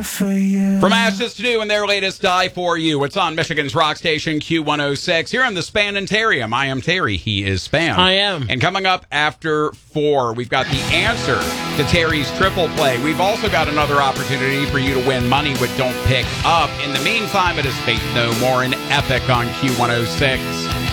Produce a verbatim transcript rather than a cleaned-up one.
for you. From Ashes to New and their latest Die For You. It's on Michigan's rock station Q one oh six. Here on the Spanetarium. I am Terry. He is Span. I am. And coming up after four, we've got the answer to Terry's triple play. We've also got another opportunity for you to win money with Don't Pick Up. In the meantime, it is Faith No More and Epic on Q one oh six.